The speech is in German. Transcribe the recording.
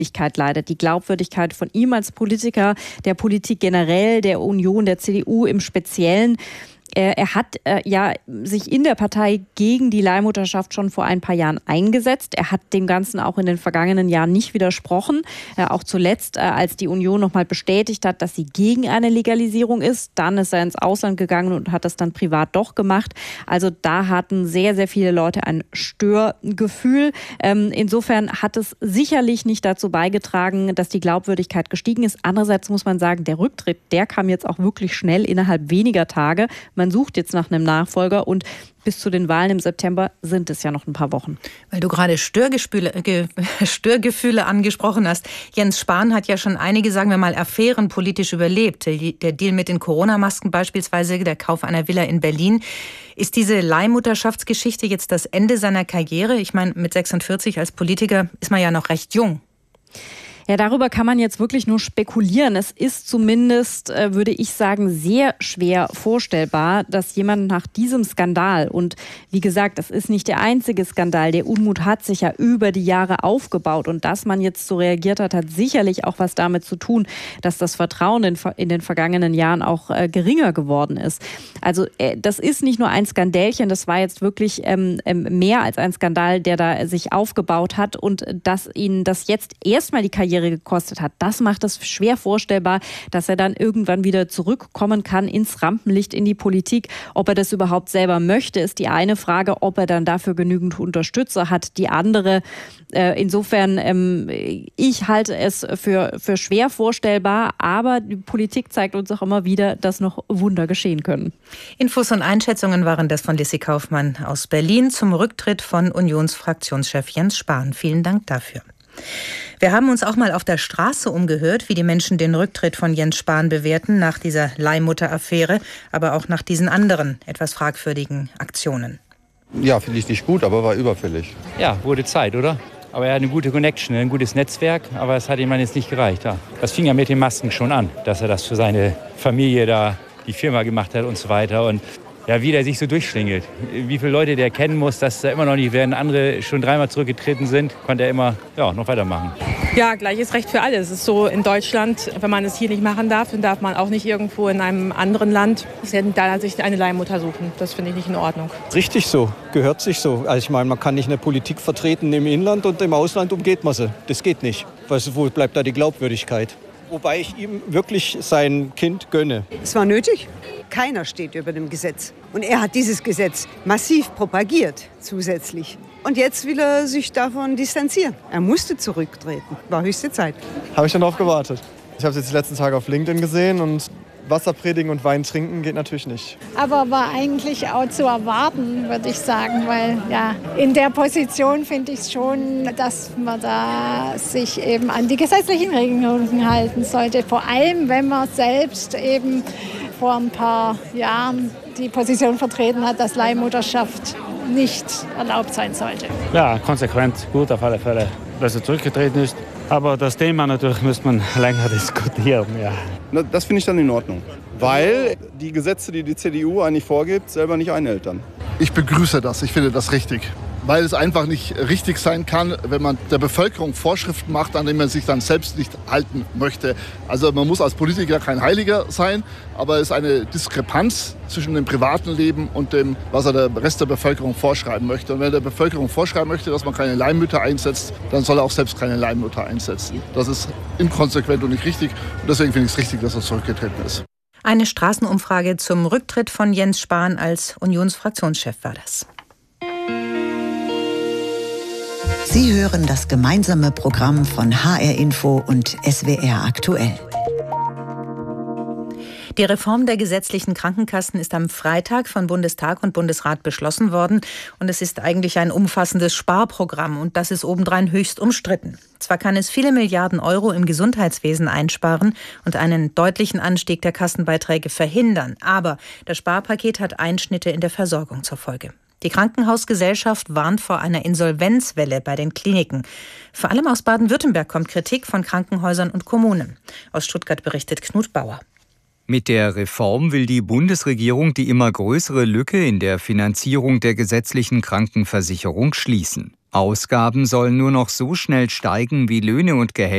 Glaubwürdigkeit leidet. Die Glaubwürdigkeit von ihm als Politiker, der Politik generell, der Union, der CDU im Speziellen. Er hat sich in der Partei gegen die Leihmutterschaft schon vor ein paar Jahren eingesetzt. Er hat dem Ganzen auch in den vergangenen Jahren nicht widersprochen. Auch zuletzt, als die Union nochmal bestätigt hat, dass sie gegen eine Legalisierung ist. Dann ist er ins Ausland gegangen und hat das dann privat doch gemacht. Also da hatten sehr, sehr viele Leute ein Störgefühl. Insofern hat es sicherlich nicht dazu beigetragen, dass die Glaubwürdigkeit gestiegen ist. Andererseits muss man sagen, der Rücktritt, der kam jetzt auch wirklich schnell innerhalb weniger Tage. Man sucht jetzt nach einem Nachfolger und bis zu den Wahlen im September sind es ja noch ein paar Wochen. Weil du gerade Störgefühle angesprochen hast. Jens Spahn hat ja schon einige, sagen wir mal, Affären politisch überlebt. Der Deal mit den Corona-Masken beispielsweise, der Kauf einer Villa in Berlin. Ist diese Leihmutterschaftsgeschichte jetzt das Ende seiner Karriere? Ich meine, mit 46 als Politiker ist man ja noch recht jung. Ja, darüber kann man jetzt wirklich nur spekulieren. Es ist zumindest, würde ich sagen, sehr schwer vorstellbar, dass jemand nach diesem Skandal, und wie gesagt, das ist nicht der einzige Skandal, der Unmut hat sich ja über die Jahre aufgebaut und dass man jetzt so reagiert hat, hat sicherlich auch was damit zu tun, dass das Vertrauen in den vergangenen Jahren auch geringer geworden ist. Also das ist nicht nur ein Skandälchen, das war jetzt wirklich mehr als ein Skandal, der da sich aufgebaut hat und dass ihn das jetzt erstmal die Karriere gekostet hat. Das macht es schwer vorstellbar, dass er dann irgendwann wieder zurückkommen kann ins Rampenlicht, in die Politik. Ob er das überhaupt selber möchte, ist die eine Frage. Ob er dann dafür genügend Unterstützer hat, die andere. Insofern, ich halte es für schwer vorstellbar, aber die Politik zeigt uns auch immer wieder, dass noch Wunder geschehen können. Infos und Einschätzungen waren das von Lissi Kaufmann aus Berlin zum Rücktritt von Unionsfraktionschef Jens Spahn. Vielen Dank dafür. Wir haben uns auch mal auf der Straße umgehört, wie die Menschen den Rücktritt von Jens Spahn bewerten nach dieser Leihmutter-Affäre, aber auch nach diesen anderen etwas fragwürdigen Aktionen. Ja, finde ich nicht gut, aber war überfällig. Ja, wurde Zeit, oder? Aber er hat eine gute Connection, ein gutes Netzwerk, aber es hat ihm dann jetzt nicht gereicht. Ja. Das fing ja mit den Masken schon an, dass er das für seine Familie da, die Firma gemacht hat und so weiter. Und ja, wie der sich so durchschlingelt. Wie viele Leute der kennen muss, dass er immer noch nicht, während andere schon dreimal zurückgetreten sind, konnte er immer noch weitermachen. Ja, gleiches Recht für alle. Es ist so in Deutschland, wenn man es hier nicht machen darf, dann darf man auch nicht irgendwo in einem anderen Land sich eine Leihmutter suchen. Das finde ich nicht in Ordnung. Richtig so, gehört sich so. Also ich meine, man kann nicht eine Politik vertreten im Inland und im Ausland umgeht man sie. Das geht nicht. Wo bleibt da die Glaubwürdigkeit? Wobei ich ihm wirklich sein Kind gönne. Es war nötig. Keiner steht über dem Gesetz. Und er hat dieses Gesetz massiv propagiert zusätzlich. Und jetzt will er sich davon distanzieren. Er musste zurücktreten. War höchste Zeit. Habe ich dann darauf gewartet. Ich habe es jetzt die letzten Tage auf LinkedIn gesehen und Wasser predigen und Wein trinken geht natürlich nicht. Aber war eigentlich auch zu erwarten, würde ich sagen, weil ja, in der Position finde ich schon, dass man da sich eben an die gesetzlichen Regelungen halten sollte. Vor allem, wenn man selbst eben vor ein paar Jahren die Position vertreten hat, dass Leihmutterschaft nicht erlaubt sein sollte. Ja, konsequent, gut auf alle Fälle, dass er zurückgetreten ist. Aber das Thema natürlich müsste man länger diskutieren. Ja. Das finde ich dann in Ordnung, weil die Gesetze, die die CDU eigentlich vorgibt, selber nicht einhält dann. Ich begrüße das, ich finde das richtig. Weil es einfach nicht richtig sein kann, wenn man der Bevölkerung Vorschriften macht, an denen man sich dann selbst nicht halten möchte. Also man muss als Politiker kein Heiliger sein, aber es ist eine Diskrepanz zwischen dem privaten Leben und dem, was er der Rest der Bevölkerung vorschreiben möchte. Und wenn er der Bevölkerung vorschreiben möchte, dass man keine Leihmütter einsetzt, dann soll er auch selbst keine Leihmutter einsetzen. Das ist inkonsequent und nicht richtig. Und deswegen finde ich es richtig, dass er zurückgetreten ist. Eine Straßenumfrage zum Rücktritt von Jens Spahn als Unionsfraktionschef war das. Sie hören das gemeinsame Programm von HR Info und SWR aktuell. Die Reform der gesetzlichen Krankenkassen ist am Freitag von Bundestag und Bundesrat beschlossen worden. Und es ist eigentlich ein umfassendes Sparprogramm. Und das ist obendrein höchst umstritten. Zwar kann es viele Milliarden Euro im Gesundheitswesen einsparen und einen deutlichen Anstieg der Kassenbeiträge verhindern. Aber das Sparpaket hat Einschnitte in der Versorgung zur Folge. Die Krankenhausgesellschaft warnt vor einer Insolvenzwelle bei den Kliniken. Vor allem aus Baden-Württemberg kommt Kritik von Krankenhäusern und Kommunen. Aus Stuttgart berichtet Knut Bauer. Mit der Reform will die Bundesregierung die immer größere Lücke in der Finanzierung der gesetzlichen Krankenversicherung schließen. Ausgaben sollen nur noch so schnell steigen wie Löhne und Gehälter